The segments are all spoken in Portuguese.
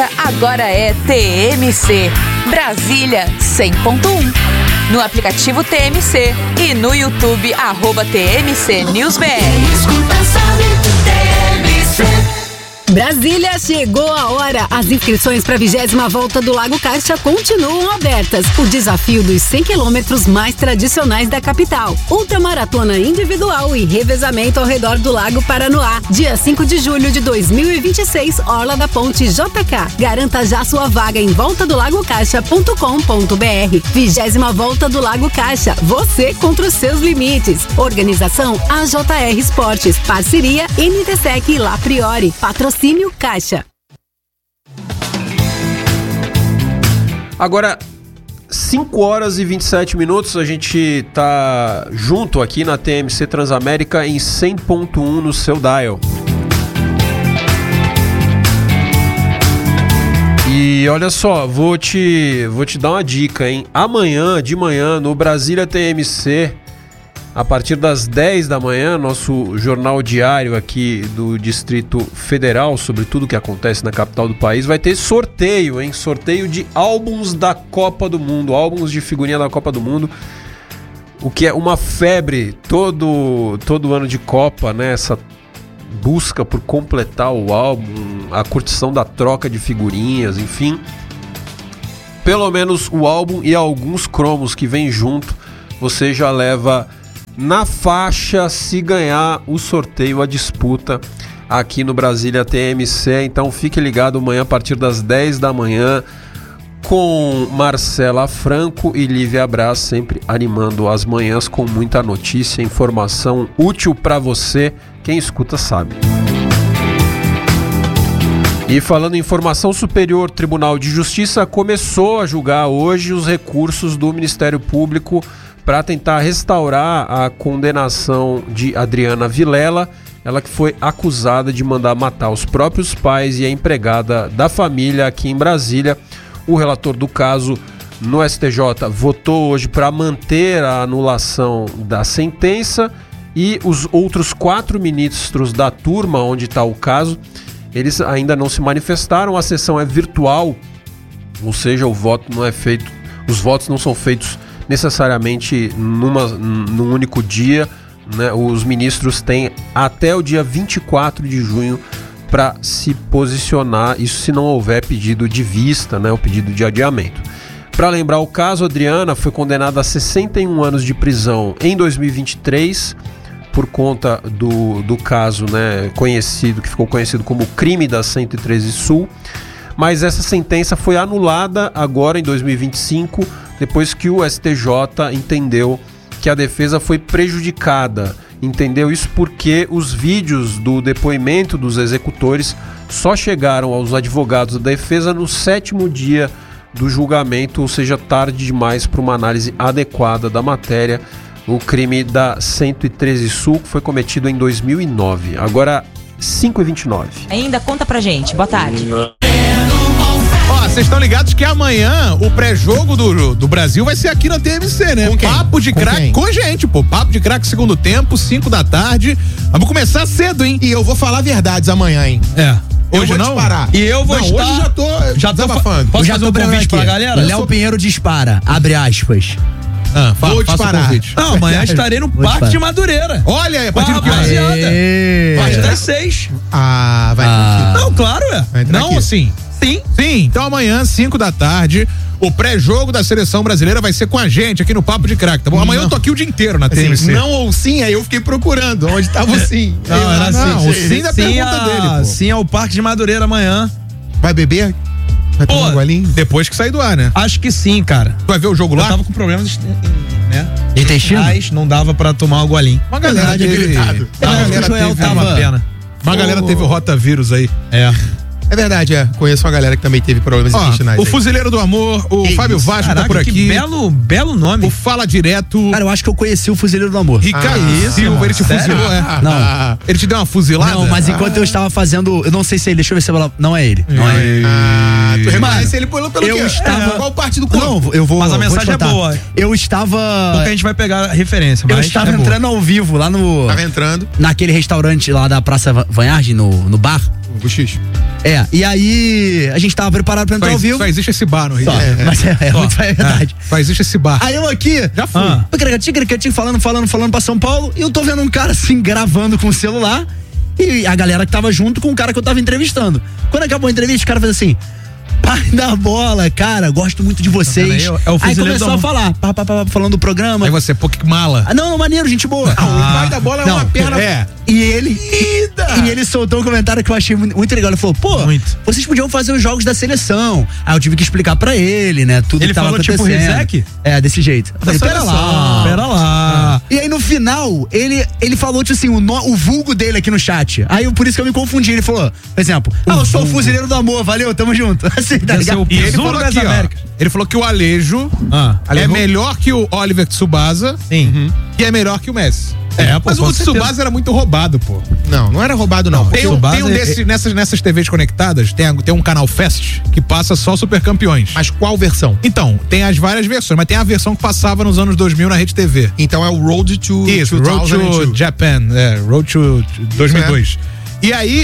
Agora é TMC, Brasília 100.1. No aplicativo TMC e no YouTube, @TMC News BR. Brasília, chegou a hora. As inscrições para a 20ª Volta do Lago Caixa continuam abertas. O desafio dos 100 quilômetros mais tradicionais da capital. Ultramaratona individual e revezamento ao redor do Lago Paranoá. Dia 5 de julho de 2026, Orla da Ponte JK. Garanta já sua vaga em voltadolagocaixa.com.br. 20ª Volta do Lago Caixa. Você contra os seus limites. Organização AJR Esportes. Parceria NTSEC e La Priori. Patrocínio Caixa. Agora, 5h27, a gente tá junto aqui na TMC Transamérica em 100.1 no seu dial. E olha só, vou te dar uma dica, hein? Amanhã de manhã no Brasília TMC, a partir das 10 da manhã, nosso jornal diário aqui do Distrito Federal, sobre tudo que acontece na capital do país, vai ter sorteio, hein? Sorteio de álbuns da Copa do Mundo, álbuns de figurinha da Copa do Mundo, o que é uma febre todo ano de Copa, né? Essa busca por completar o álbum, a curtição da troca de figurinhas, enfim. Pelo menos o álbum e alguns cromos que vem junto, você já leva na faixa se ganhar o sorteio, a disputa aqui no Brasília TMC. Então fique ligado amanhã a partir das 10 da manhã com Marcela Franco e Lívia Braz, sempre animando as manhãs com muita notícia, informação útil para você. Quem escuta sabe. E falando em informação, o Superior Tribunal de Justiça começou a julgar hoje os recursos do Ministério Público para tentar restaurar a condenação de Adriana Vilela, ela que foi acusada de mandar matar os próprios pais e a empregada da família aqui em Brasília. O relator do caso no STJ votou hoje para manter a anulação da sentença e os outros 4 ministros da turma onde está o caso, eles ainda não se manifestaram. A sessão é virtual, ou seja, o voto não é feito, os votos não são feitos necessariamente num único dia, né? Os ministros têm até o dia 24 de junho para se posicionar, isso se não houver pedido de vista, né? O pedido de adiamento. Para lembrar o caso, Adriana foi condenada a 61 anos de prisão em 2023 por conta do caso, né, que ficou conhecido como crime da 113 Sul, mas essa sentença foi anulada agora em 2025, depois que o STJ entendeu que a defesa foi prejudicada. Entendeu isso porque os vídeos do depoimento dos executores só chegaram aos advogados da defesa no 7º dia do julgamento, ou seja, tarde demais para uma análise adequada da matéria. O crime da 113 Sul que foi cometido em 2009. Agora, 5h29. Ainda conta pra gente. Boa tarde. Vocês estão ligados que amanhã o pré-jogo do Brasil vai ser aqui na TMC, né? Papo de craque com gente, pô. Papo de craque segundo tempo, 5 da tarde. Vamos começar cedo, hein? E eu vou falar verdades amanhã, hein? É. Hoje não? Disparar. E eu vou estar... Hoje já tô desabafando. Posso fazer um convite pra galera? Léo Pinheiro dispara, abre aspas. Vou disparar. Não, amanhã estarei no Parque de Madureira. Olha aí, a partir de que rapaziada. Vai das 6. Vai aqui. Não, claro, não, aqui. Assim. Sim, então amanhã, 5 da tarde, o pré-jogo da seleção brasileira vai ser com a gente aqui no Papo de Craque, tá bom? Amanhã eu tô aqui o dia inteiro na TMC. Assim, não ou sim, aí eu fiquei procurando onde tava o sim. Não, era assim. O sim da pergunta dele, pô. Sim ao Parque de Madureira amanhã. Vai beber? Vai tomar um golinho? Depois que sair do ar, né? Acho que sim, cara. Tu vai ver o jogo lá? Eu tava com problemas, né? Intestino? Mas não dava pra tomar o golinho. Uma galera teve... Uma galera teve o rotavírus aí. É verdade, conheço uma galera que também teve problemas intestinais. O Fuzileiro do Amor, o Fábio Vasco tá por aqui. Que belo nome. O Fala Direto. Cara, eu acho que eu conheci o Fuzileiro do Amor. Ricardo Silva, ele te fuzilou, Não. Ele te deu uma fuzilada? Não, mas enquanto eu estava fazendo, eu não sei se ele, deixa eu ver se ela, não é ele. Não é ele. Tu reconhece ele pelo eu quê? estava... Qual parte do corpo? Não, eu vou. Mas a mensagem é boa. Eu estava... Porque a gente vai pegar a referência, mas eu estava entrando ao vivo lá no... Tava entrando. Naquele restaurante lá da Praça Vanhagem, no bar. Buchicho. E aí a gente tava preparado pra entrar ao vivo. Só existe esse bar no Rio. Mas muito verdade. Só existe esse bar. Aí eu aqui, já fui. Falando pra São Paulo, e eu tô vendo um cara assim, gravando com o celular, e a galera que tava junto com o cara que eu tava entrevistando. Quando acabou a entrevista, o cara fez assim: pai da bola, cara, gosto muito de vocês. Aí começou a falar, falando do programa. Aí você, pô, que mala. Não, maneiro, gente boa. O pai da bola é uma perna. E ele soltou um comentário que eu achei muito legal. Ele falou, vocês podiam fazer os jogos da seleção. Aí eu tive que explicar pra ele, né, tudo que tava acontecendo. Ele falou tipo Rizek? Desse jeito. Eu falei, pera lá. E aí no final, ele falou tipo assim, o vulgo dele aqui no chat. Aí por isso que eu me confundi. Ele falou, por exemplo, eu sou o fuzileiro do amor, valeu, tamo junto. Assim, tá ligado? E ele falou aqui, ele falou que o Alejo é melhor que o Oliver Tsubasa. Sim. E é melhor que o Messi. Mas o Tsubasa era muito roubado, pô. Não era roubado, não. Tem um desse, nessas TVs conectadas, tem um canal Fest que passa só Super Campeões. Mas qual versão? Então, tem as várias versões, mas tem a versão que passava nos anos 2000 na Rede TV. Então é o Road to Isso, Road to Japan, Road to 2002. E aí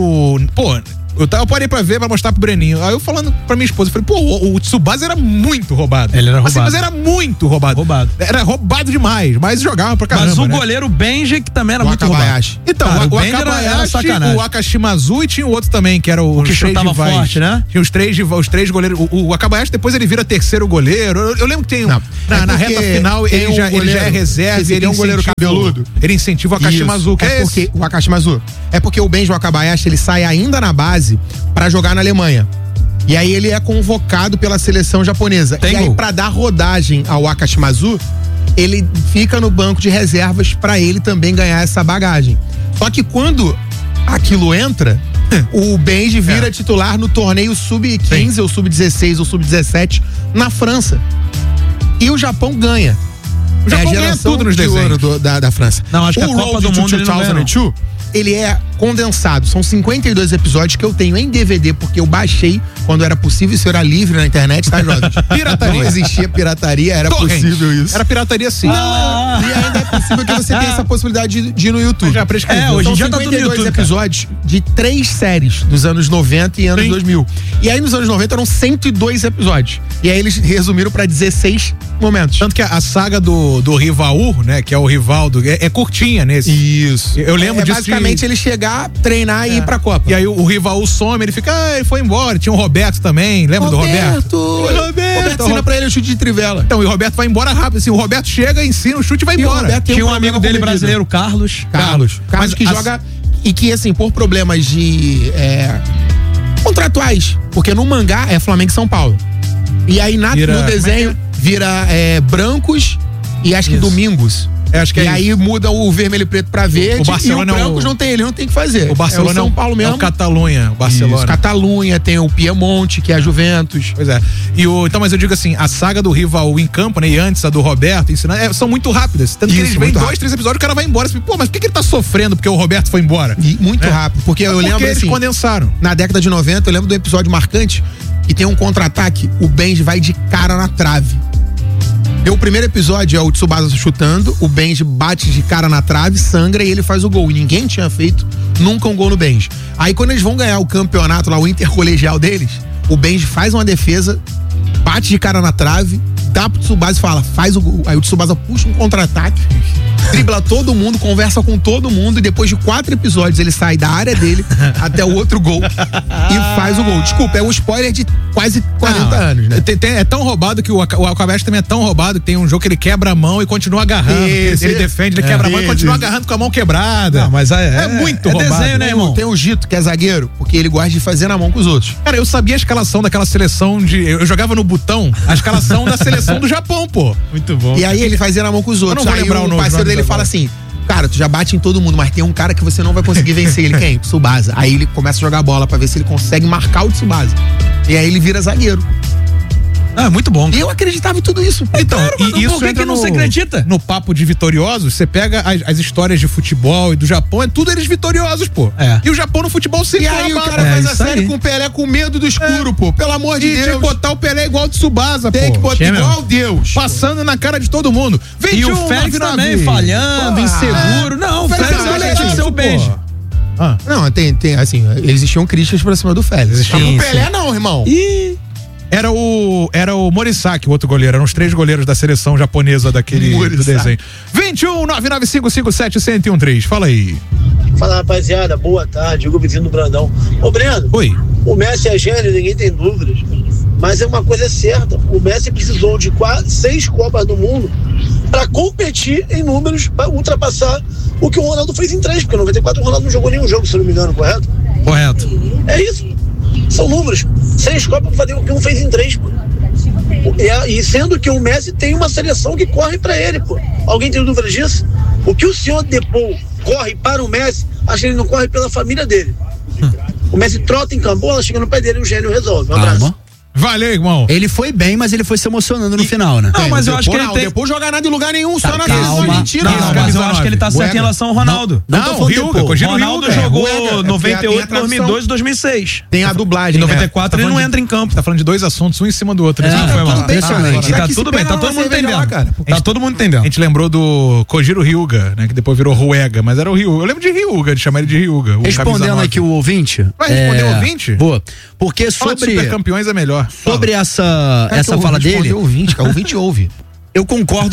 eu parei pra ver, pra mostrar pro Breninho. Aí eu falando pra minha esposa, eu falei, o Tsubasa era muito roubado. Ele era roubado. Mas era muito roubado. Era roubado demais, mas jogava pra caramba. Mas o goleiro Benji, que também era muito roubado. Então, o Akabayashi, o Akashimazu e tinha o outro também, que era o que chutava forte, né? Tinha os três goleiros. O Akabayashi depois ele vira terceiro goleiro. Eu lembro que tem na reta final ele já é reserva, ele é um goleiro cabeludo. Ele incentiva o Akashimazu, que é esse. O Akashimazu. É porque o Benji, o Akabayashi, ele sai ainda na base pra jogar na Alemanha. E aí ele é convocado pela seleção japonesa. E aí, pra dar rodagem ao Akashimazu, ele fica no banco de reservas pra ele também ganhar essa bagagem. Só que quando aquilo entra, o Benji vira titular no torneio sub-15 ou sub-16 ou sub-17 na França. E o Japão ganha. O Japão ganha tudo nos desenhos da França. Não, acho que a Copa do Mundo ele não ganha, não. Ele é condensado, são 52 episódios que eu tenho em DVD, porque eu baixei quando era possível, isso era livre na internet, tá, jovens? Pirataria. Não existia pirataria, era possível isso. Era pirataria sim. E ainda é possível que você tenha essa possibilidade de ir no YouTube. Já prescreveu. Hoje em dia tá tudo no YouTube, episódios de 3 séries dos anos 90 e anos 2000. E aí nos anos 90 eram 102 episódios. E aí eles resumiram pra 16 momentos. Tanto que a saga do Rivaú, né, que é o Rivaldo, é curtinha nesse. Isso. Eu lembro disso. Basicamente ele chegar, treinar e ir pra Copa. E aí o Rivaú some, ele fica, ele foi embora. Tinha o Roberto também, lembra do Roberto? Roberto ensina pra ele o chute de trivela. Então, e o Roberto vai embora rápido, assim, o Roberto chega, ensina o chute e vai embora. Tinha um amigo dele brasileiro, Carlos, que joga, e que assim, por problemas de contratuais, porque no mangá é Flamengo e São Paulo. E aí no desenho vira Brancos e acho que Domingos. Acho que e aí muda o vermelho e preto pra verde. O Barcelona e o Brancos não tem, ele não tem que fazer. O Barcelona é o São Paulo mesmo. É o Catalunha, o Barcelona. Isso, Catalunha, tem o Piemonte, que é a Juventus. Pois é. Então, mas eu digo assim, a saga do Rival em campo, né, e antes a do Roberto, são muito rápidas. Tanto que eles vêm 2, 3 episódios, o cara vai embora. Você fica, mas por que ele tá sofrendo porque o Roberto foi embora? E muito rápido, porque eu lembro eles assim, condensaram. Na década de 90, eu lembro do episódio marcante, que tem um contra-ataque, o Benji vai de cara na trave. O primeiro episódio é o Tsubasa chutando, o Benji bate de cara na trave, sangra e ele faz o gol. E ninguém tinha feito nunca um gol no Benji. Aí quando eles vão ganhar o campeonato lá, o intercolegial deles, o Benji faz uma defesa, bate de cara na trave, dá pro Tsubasa e fala, faz o gol. Aí o Tsubasa puxa um contra-ataque, dribla todo mundo, conversa com todo mundo e depois de 4 episódios ele sai da área dele até o outro gol e faz o gol. Desculpa, é um spoiler de quase 40 anos, né? É tão roubado que o Akabayashi também é tão roubado que tem um jogo que ele quebra a mão e continua agarrando. Ele defende, ele quebra a mão e continua agarrando com a mão quebrada. Não, mas é muito roubado. Desenho, né, irmão? Tem o Gito, que é zagueiro, porque ele gosta de fazer na mão com os outros. Cara, eu sabia a escalação daquela seleção eu jogava no botão a escalação da seleção do Japão, pô. Muito bom. E aí ele fazia na mão com os outros. Eu não vou lembrar o nome. O parceiro dele fala assim, cara, tu já bate em todo mundo, mas tem um cara que você não vai conseguir vencer ele. Quem? Tsubasa. Aí ele começa a jogar bola pra ver se ele consegue marcar o Tsubasa. E aí ele vira zagueiro. Muito bom. E eu acreditava em tudo isso. Então, claro, e isso entra não se acredita? No papo de vitoriosos, você pega as histórias de futebol e do Japão, é tudo eles vitoriosos, pô. E o Japão no futebol sempre. E aí o cara faz a série com o Pelé com medo do escuro, pô. Pelo amor de Deus. Tem que botar o Pelé igual de Tsubasa, pô. Tem que botar igual Deus. Passando na cara de todo mundo. 21, e o Félix também falhando, inseguro. Não, o Félix é o Benji. Não, tem, assim, existiam críticas pra cima do Félix. O Pelé não, irmão. Era o Morisaki, o outro goleiro. Eram os 3 goleiros da seleção japonesa daquele do desenho. 21-99557-1013. Fala aí. Fala, rapaziada. Boa tarde. Hugo Vizinho do Brandão. Ô, Breno. Oi. O Messi é gênio, ninguém tem dúvidas. Mas é uma coisa certa. O Messi precisou de 6 Copas do Mundo para competir em números, para ultrapassar o que o Ronaldo fez em 3. Porque em 94 o Ronaldo não jogou nenhum jogo, se eu não me engano, correto? Correto. É isso. São números. 6 Copas para fazer o que um fez em 3, pô. E sendo que o Messi tem uma seleção que corre para ele, pô. Alguém tem dúvida disso? O que o senhor Depou corre para o Messi, acho que ele não corre pela família dele. O Messi trota em campo, ela chega no pé dele e o gênio resolve. Um abraço. Valeu, irmão. Ele foi bem, mas ele foi se emocionando no final, né? Não, mas eu acho que ele tem... Depois jogar nada em lugar nenhum, só na calma. Argentina. Não, mas eu acho que ele tá certo em relação ao Ronaldo. Não, o Ryuga. Ronaldo jogou 98, 2002 e 2006. Tem a dublagem. Em 94 ele não entra em campo. Tá falando de 2 assuntos, um em cima do outro. Tudo bem, excelente. Tá tudo bem, tá todo mundo entendendo. Tá todo mundo entendendo. A gente lembrou do Kojiro Hyuga, né? Que depois virou Ruega, mas era o Ryuga. Eu lembro de Ryuga, de chamar ele de Ryuga. Respondendo aqui o ouvinte. Vai responder o ouvinte? Boa. Porque sobre... Super campeões é melhor. Sobre essa fala dele... O ouvinte ouve. Eu concordo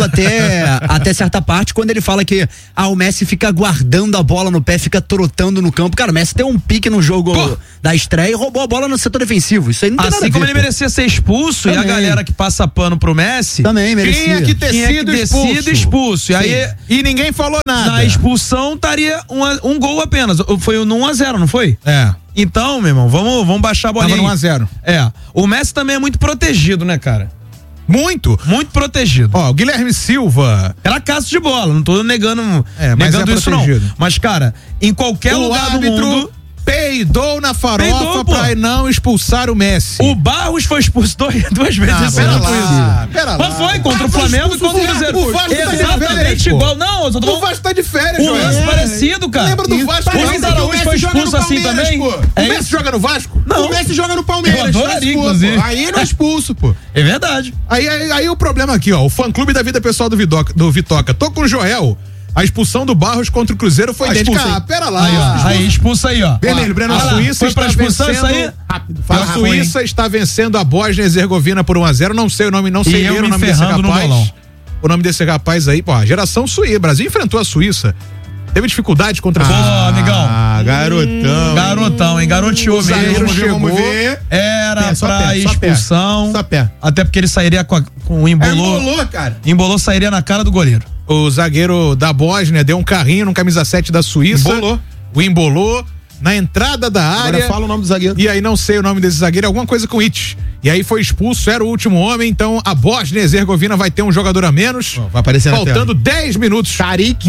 até certa parte quando ele fala que o Messi fica guardando a bola no pé, fica trotando no campo. Cara, o Messi deu um pique no jogo da estreia e roubou a bola no setor defensivo. Isso aí não tem nada a ver. Assim como ele merecia ser expulso, e a galera que passa pano pro Messi também merecia. Tinha que ter sido expulso. E aí, ninguém falou nada. Na expulsão estaria um gol apenas. Foi no 1-0, não foi? É. Então, meu irmão, vamos baixar a bolinha. Tava no 1-0. É. O Messi também é muito protegido, né, cara? Muito protegido. Ó, o Guilherme Silva. Era caça de bola, não tô negando isso não. Mas, cara, em qualquer lugar do mundo... Peidou na farofa pra não expulsar o Messi. O Barros foi expulso duas vezes. Pera lá. Mas foi contra o Flamengo e contra o Cruzeiro. O Vasco exatamente igual. Não, eu só tô... O Vasco tá de férias, um lance parecido, cara. Lembra do Vasco? O Luiz Araújo foi expulso assim também? O Messi joga no Vasco? Não. O Messi joga no Palmeiras. Eu adoraria, inclusive. Aí não é expulso, pô. É verdade. Aí o problema aqui, ó. O fã-clube da vida pessoal do Vitoca. Tô com o Joel. A expulsão do Barros contra o Cruzeiro foi idêntica. Pera lá. Aí, expulsa aí, ó. Vermelho, Breno, a Suíça foi pra expulsão isso aí? Rápido. A Suíça está vencendo a Bósnia e Herzegovina por 1-0. Não sei o nome, não sei ler o nome desse rapaz. O nome desse rapaz aí, pô, a geração Suíça. O Brasil enfrentou a Suíça. Teve dificuldade contra a Suíça. Amigão. Garotão. Garotão, hein? Garoteou mesmo. Chegou. Era pra expulsão. Só pé. Até porque ele sairia com o embolou. Embolou, cara. Embolou, sairia na cara do goleiro. O zagueiro da Bósnia deu um carrinho no camisa 7 da Suíça. Embolou na entrada da área. Agora fala o nome do zagueiro. E aí não sei o nome desse zagueiro, alguma coisa com it. E aí foi expulso, era o último homem, então a Bósnia e Herzegovina vai ter um jogador a menos. Vai aparecer faltando 10 minutos. Tarik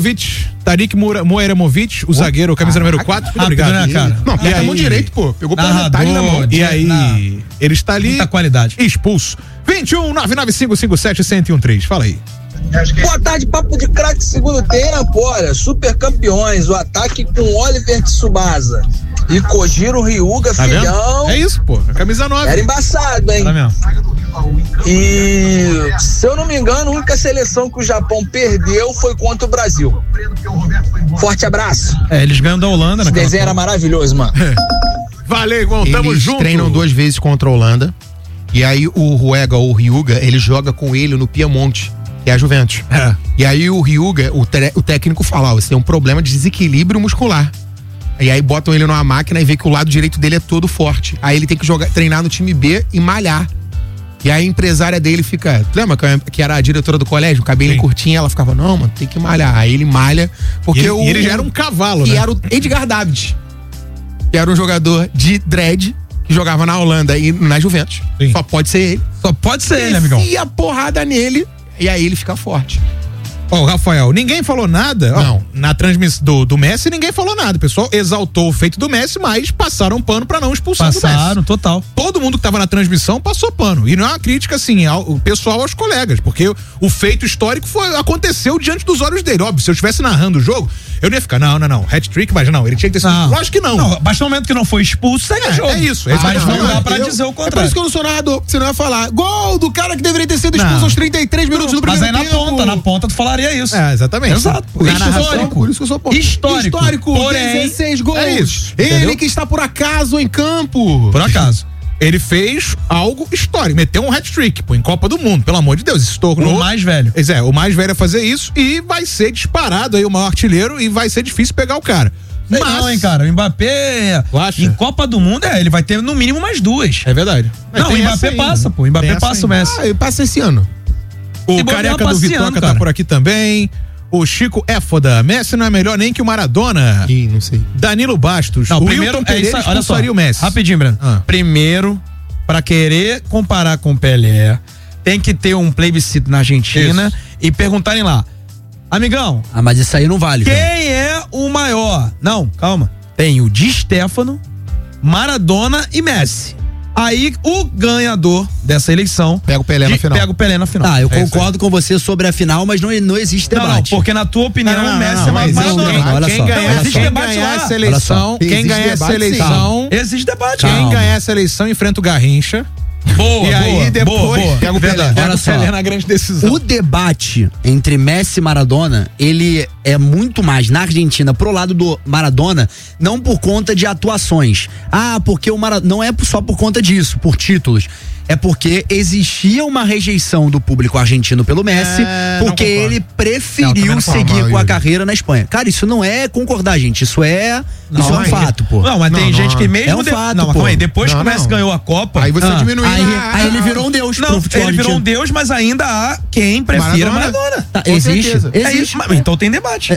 Muaremovic, o zagueiro, camisa número 4. Muito obrigado. Né, cara? Não, pega a mão direito, pô. Pegou pela metade na mão. E aí, ele está ali. Muita qualidade. Expulso. 21-99557-1013. Fala aí. Boa tarde, papo de craque segundo tempo, olha, super campeões, o ataque com Oliver Tsubasa e Kojiro Ryuga, tá filhão. Vendo? É isso, pô, a camisa 9. Era embaçado, hein? Tá mesmo. E, se eu não me engano, a única seleção que o Japão perdeu foi contra o Brasil. Forte abraço. Eles ganham da Holanda, né? Esse desenho era maravilhoso, mano. Valeu, irmão, tamo junto. Eles treinam 2 vezes contra a Holanda, e aí o Ruega ou o Ryuga, ele joga com ele no Piemonte, que é a Juventus. E aí o Ryuga, o técnico fala, você tem um problema de desequilíbrio muscular. E aí botam ele numa máquina e vê que o lado direito dele é todo forte. Aí ele tem que treinar no time B e malhar. E aí a empresária dele fica... Lembra que era a diretora do colégio? O cabelinho curtinho, ela ficava, não, mano, tem que malhar. Aí ele malha, porque e ele já era um cavalo, né? E era o Edgar Davids, que era um jogador de dread, que jogava na Holanda e na Juventus. Sim. Só pode ser ele. Só pode ser ele, amigão. E a porrada nele... E aí ele fica forte. Ó, Rafael, ninguém falou nada. Não. Ó, na transmissão do Messi, ninguém falou nada. O pessoal exaltou o feito do Messi, mas passaram pano pra não expulsar o Messi. Passaram, total. Todo mundo que tava na transmissão passou pano. E não é uma crítica, assim, o pessoal aos colegas, porque o feito histórico aconteceu diante dos olhos dele. Óbvio, se eu estivesse narrando o jogo, Eu não ia ficar, não, hat-trick, mas não, ele tinha que ter sido. Lógico que não. A partir do momento que não foi expulso, segue o jogo. É isso. Mas não dá pra dizer o contrário. É por isso que eu não sou narrador, porque você não ia falar gol do cara que deveria ter sido expulso aos 33 minutos do primeiro tempo. Mas aí na ponta tu falaria isso. Exatamente. Exato. Por isso que eu sou Histórico. Porém, 16 gols. É isso. Ele Entendeu? que está por acaso em campo. Por acaso. Ele fez algo histórico, meteu um hat-trick, pô, em Copa do Mundo, pelo amor de Deus, se tornou... O mais velho. O mais velho a fazer isso e vai ser disparado aí o maior artilheiro e vai ser difícil pegar o cara. Mas não, hein, cara, o Mbappé em Copa do Mundo, ele vai ter no mínimo mais 2. É verdade. Não, o Mbappé passa, pô, o Mbappé passa o Messi. Ele passa esse ano. O Careca do Vitoca tá por aqui também. O Chico Éfoda, Messi não é melhor nem que o Maradona. Ih, não sei. Danilo Bastos, não, primeiro olha só, o Messi. Rapidinho, Breno. Primeiro, pra querer comparar com o Pelé, tem que ter um plebiscito na Argentina e perguntarem lá, amigão. Mas isso aí não vale. Quem é o maior? Não, calma. Tem o Di Stéfano, Maradona e Messi. Aí o ganhador dessa eleição pega o Pelé na final. Eu concordo com você sobre a final, mas não existe debate. Não, porque na tua opinião o Messi é mais Maradona. Quem ganhar essa eleição, existe debate. Quem ganhar essa eleição enfrenta o Garrincha. Boa, e aí depois pega o Pelé. Olha só, na grande decisão. O debate entre Messi e Maradona, ele é muito mais na Argentina pro lado do Maradona, não por conta de atuações. Porque o Maradona não é só por conta disso, por títulos. É porque existia uma rejeição do público argentino pelo Messi, porque ele preferiu seguir com a carreira na Espanha. Cara, isso não é concordar, gente. Isso é um fato, pô. Não, mas tem gente que mesmo... É um fato, não, mas calma aí, depois que o Messi ganhou a Copa... Aí você diminuiu. Aí ele virou um deus pro futebol. Ele virou um deus, mas ainda há quem prefira Maradona. Existe. Então tem debate.